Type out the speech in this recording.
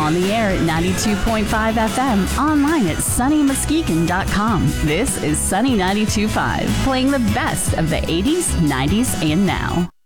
On the air at 92.5 FM, online at sunnymuskegon.com. This is Sunny 92.5, playing the best of the 80s, 90s, and now.